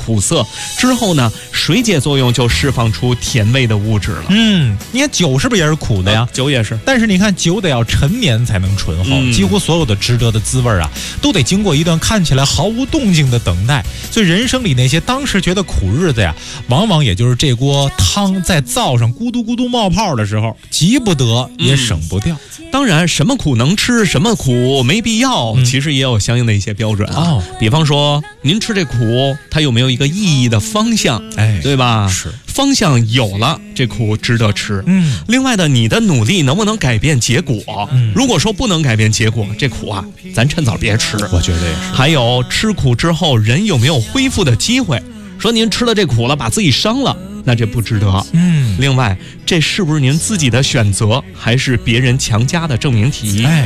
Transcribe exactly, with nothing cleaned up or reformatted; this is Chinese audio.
苦涩，之后呢，水解作用就释放出甜味的物质了。 嗯，你看酒是不是也是苦的呀？ 啊、酒也是， 但是你看酒得要陈年才能醇厚，嗯、几乎所有的值得的滋味啊，都得经过一段看起来毫无动静的等待。所以人生里那些当时觉得苦日子呀，往往也就是这锅汤在灶上咕嘟咕嘟冒泡的时候，急不得也省不掉。 嗯、当然，什么苦能吃，什么苦没必要，嗯、其实也有相应的一些标准啊。哦、比方说，您吃这苦，它有没有一个意义的方向？哎，对吧？ 是。 方向有了，这苦值得吃。 嗯， 另外的，你的努力能不能改变结果？嗯，如果说不能改变结果，这苦啊，咱趁早别吃。 我觉得也是。 还有吃苦之后，人有没有恢复的机会？说您吃了这苦了，把自己伤了，那这不值得。 嗯， 另外，这是不是您自己的选择，还是别人强加的证明题？ 哎。